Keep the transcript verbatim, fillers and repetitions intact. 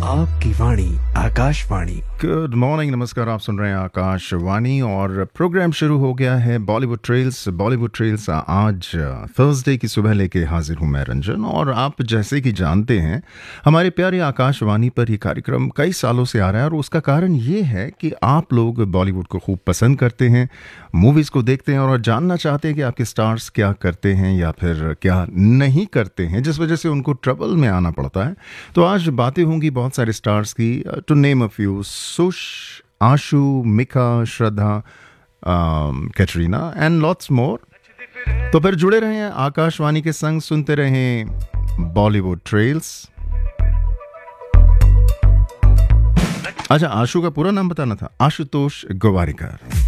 आपकी वाणी Akashvani. Good morning, नमस्कार। आप सुन रहे हैं आकाशवाणी और प्रोग्राम शुरू हो गया है बॉलीवुड ट्रेल्स। बॉलीवुड ट्रेल्स आज थर्सडे की सुबह लेके हाजिर हूं मैं रंजन। और आप जैसे कि जानते हैं हमारे प्यारे आकाशवाणी पर ये कार्यक्रम कई सालों से आ रहा है और उसका कारण ये है कि आप लोग बॉलीवुड को खूब पसंद करते हैं, मूवीज़ को देखते हैं और जानना चाहते हैं कि आपके स्टार्स क्या करते हैं या फिर क्या नहीं करते हैं, जिस वजह से उनको ट्रबल में आना पड़ता है। तो आज बातें होंगी बहुत सारे स्टार्स की, to name a few, Sush, Ashu, Mika, Shraddha, Katrina and lots more. तो फिर जुड़े रहें आकाशवाणी के संग, सुनते रहें बॉलीवुड ट्रेल्स। अच्छा, आशु का पूरा नाम बताना था, आशुतोष गोवारिकर।